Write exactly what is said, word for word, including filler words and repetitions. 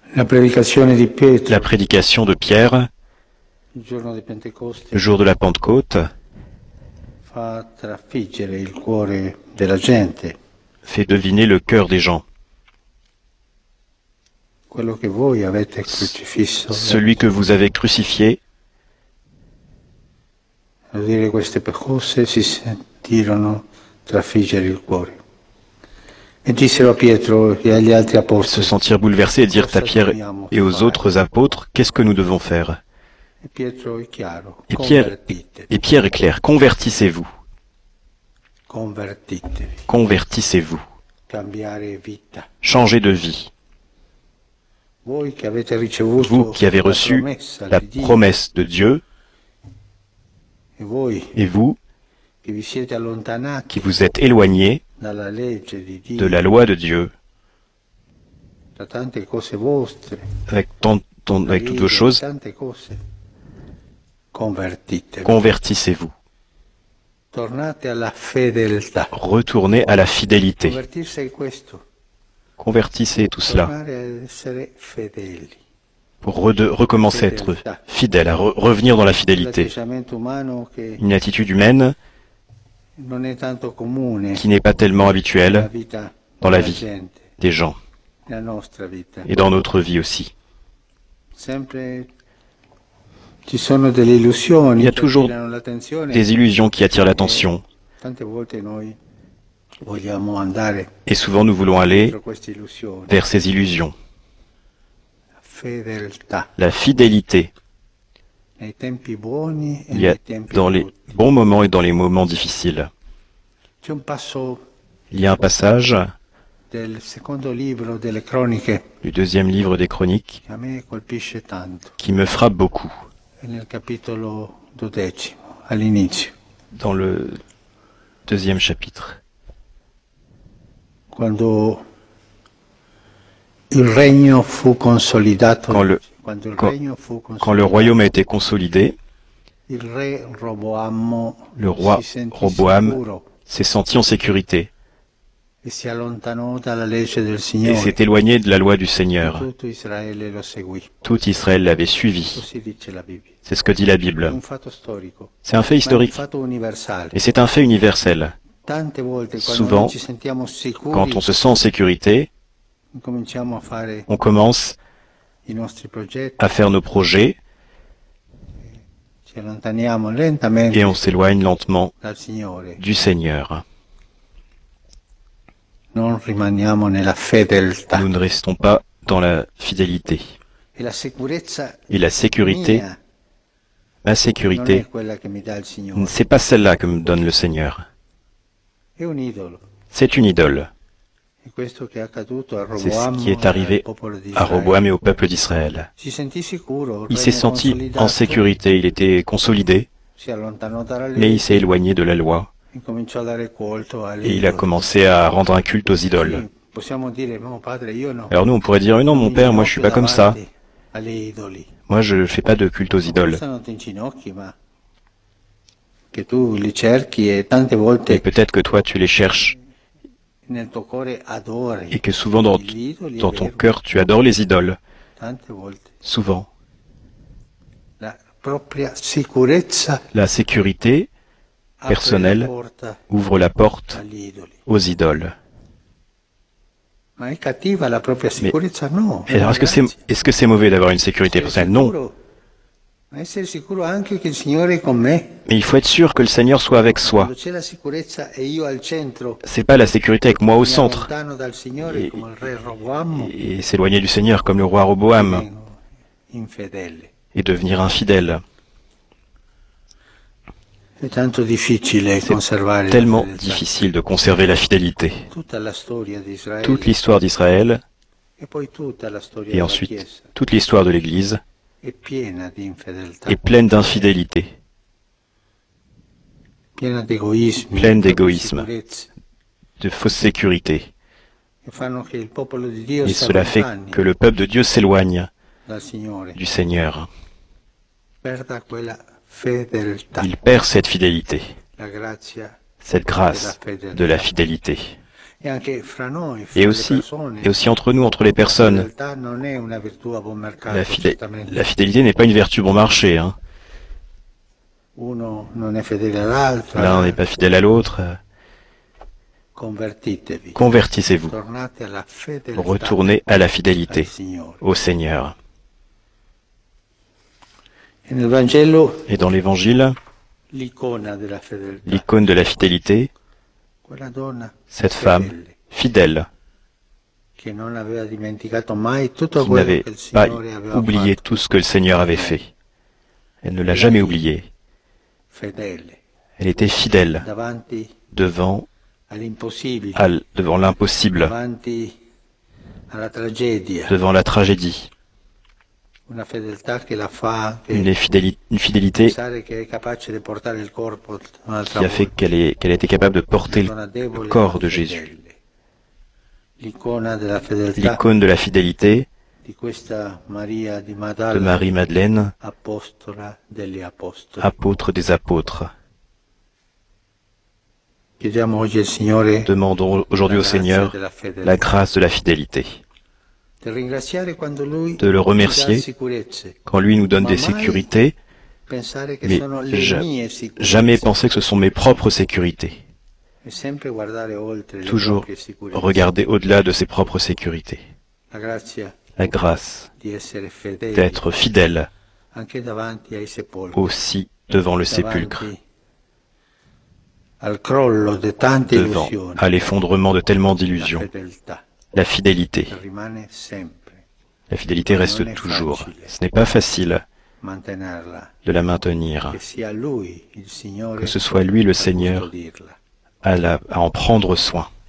La prédication de Pietro, La prédication de Pierre, il giorno di Pentecoste, le jour de la Pentecôte, fa trafiggere il cuore della gente. fait deviner le cœur des gens. Quello che voi avete crocifisso, Celui que vous avez crucifié, a dire queste cose si sentirono trafiggere il cuore. E dissero a Pietro e agli altri se apostoli. sentir bouleversés et dire à Pierre et aux autres apôtres, qu'est-ce que nous devons faire? E Pietro è chiaro, Et Pierre, convertitevi, et Pierre est clair, convertissez-vous, convertitevi, convertissez-vous, cambiare vita. changez de vie. Voi che avete ricevuto Vous qui avez la reçu promessa la di Dio, promesse de Dieu, e voi et vous che vi siete allontanati qui vous êtes éloignés dalla legge di Dio, de la loi de Dieu, da tante cose vostre, avec, tant- tant- avec toutes vos choses, tante cose, convertitevi, convertissez-vous, tornate alla fedeltà. retournez à la fidélité, Convertirsi è questo, convertissez tout cela tornare ad essere fedeli. pour rede- recommencer à être fidèle, à re- revenir dans la fidélité. L'atteggiamento umano che Une attitude humaine non è tanto comune qui n'est pas tellement nella habituelle vita dans la della vie gente, des gens nella nostra vita. et dans notre vie aussi. Sempre ci sono delle illusioni Il y a che toujours attirano l'attenzione. Des illusions qui attirent l'attention Tante volte noi vogliamo andare et souvent nous voulons aller dietro queste illusioni. vers ces illusions. Fedeltà La fidélité, nei tempi buoni e il y a nei tempi dans les brutti. bons moments et dans les moments difficiles. C'è un passo Il y a un passage del secondo libro delle croniche du deuxième livre des Chroniques che a me colpisce tanto, qui me frappe beaucoup. è nel capitolo dodicesimo, all'inizio, Dans le deuxième chapitre, quando il regno fu consolidato, Quand le- quando il quand- regno fu consolidato, quand le royaume a été consolidé, il re Roboam le roi si sentì Roboam sicuro s'est senti en sécurité e si allontanò dalla legge del et Signore. s'est éloigné de la loi du Seigneur. Tutto Israele lo seguì. Tout Israël l'avait suivi. Così dice la Bibbia. C'est ce que dit la È Bible. un fatto storico, C'est un fait ma è un historique fatto universale. et c'est un fait universel. Tante volte quando Souvent, noi ci sentiamo sicuri, Quand on se sent en sécurité, cominciamo a fare on commence i nostri progetti, à faire nos projets ci allontaniamo lentamente et on s'éloigne lentement dal Signore. du Seigneur. Non rimaniamo nella fedeltà. Nous ne restons pas dans la fidélité. E la sicurezza Et la sécurité, mia ma non è sécurité, quella che mi dà il Signore. c'est pas celle-là que me donne le Seigneur. È un idolo. C'est une idole. È questo che è accaduto a C'est ce Roboam qui est e arrivé al popolo di à Israele. Roboam et au peuple d'Israël. Si sentì sicuro, il Il s'est regno senti consolidato, en sécurité, il était consolidé, si allontanò dalla mais il legge s'est éloigné de la loi e cominciò a dare culto agli et il a idoli. commencé à rendre un culte aux idoles. Sì, possiamo dire, no, padre, io no. Alors nous, on pourrait dire, non, mon père, moi je suis pas comme ça. Agli idoli. Moi, je fais pas de culte aux idoles. Forse non ti inginocchi, ma che tu li cerchi e tante volte Et peut-être que toi, tu les cherches nel tuo cuore adori et que souvent dans, gli idoli, è dans ton vero, cœur, tu adores les idoles. tante volte Souvent. la propria sicurezza La sécurité apre personnelle la porta ouvre la porte agli idoli. aux idoles. Ma è cattiva la propria sicurezza? No. Et alors, est-ce que c'est est-ce que c'est mauvais d'avoir une sécurité personnelle? Non. Ma essere sicuro anche che il Signore è con me. Mais il faut être sûr que le Seigneur soit avec soi. Quando c'è la sicurezza e io al centro, C'est pas la sécurité avec moi au mi centre allontano dal Signore Et- come il re Roboam, et s'éloigner du Seigneur comme le roi Roboam divengo infedele. et devenir infidèle. È tanto difficile conservare la Tellement fedeltà. difficile de conserver la fidélité. Tutta la storia di Israele Toute l'histoire d'Israël e poi tutta la storia et della ensuite Chiesa toute l'histoire de l'Église è piena di infedeltà, est pleine d'infidélité, piena di egoismi, pleine di d'égoïsme. sicurezze, de fausse sécurité. che fanno che il popolo di Dio Et si cela fait allontani que le peuple de Dieu s'éloigne dal Signore, du Seigneur. perda quella fedeltà, Il perd cette fidélité, la grazia cette grâce de la fidélité. Et aussi, et aussi entre nous, entre les personnes. La, fidé- la fidélité n'est pas une vertu bon marché. Hein. L'un n'est pas fidèle à l'autre. Convertissez-vous. Retournez à la fidélité au Seigneur. Et dans l'Évangile, l'icône de la fidélité, cette femme fidèle, qui n'avait pas oublié tout ce que le Seigneur avait fait. Elle ne l'a jamais oublié. Elle était fidèle devant, à l- devant l'impossible, devant la tragédie. Une fidélité, une fidélité qui a fait qu'elle est- qu'elle a été capable de porter le, le corps de Jésus. L'icône de la fidélité de Marie-Madeleine, apôtre des apôtres. Demandons aujourd'hui au Seigneur la grâce de la fidélité, de le remercier quand lui nous donne des sécurités, mais ja- jamais penser que ce sont mes propres sécurités. Toujours regarder au-delà de ses propres sécurités. La grâce d'être fidèle aussi devant le sépulcre, devant à l'effondrement de tellement d'illusions. La fidélité. La fidélité reste toujours. Ce n'est pas facile de la maintenir. Que ce soit lui le Seigneur à, la, à en prendre soin.